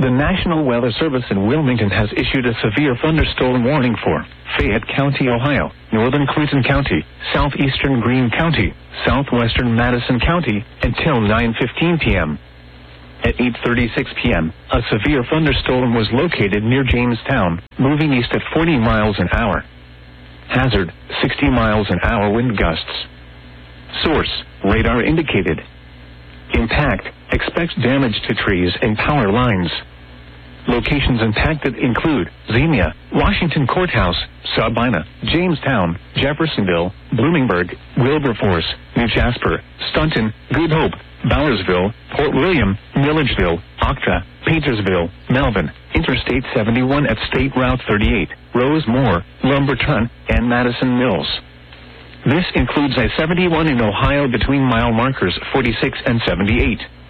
The National Weather Service in Wilmington has issued a severe thunderstorm warning for Fayette County, Ohio, northern Clinton County, southeastern Greene County, southwestern Madison County, until 9:15 p.m. At 8:36 p.m., a severe thunderstorm was located near Jamestown, moving east at 40 miles an hour. Hazard, 60 miles an hour wind gusts. Source, radar indicated. Impact, expect damage to trees and power lines. Locations impacted include Xenia, Washington Courthouse, Sabina, Jamestown, Jeffersonville, Bloomingburg, Wilberforce, New Jasper, Stunton, Good Hope, Bowersville, Port William, Milledgeville, Octa, Paintersville, Melvin, Interstate 71 at State Route 38, Rosemore, Lumberton, and Madison Mills. This includes I-71 in Ohio between mile markers 46 and 78.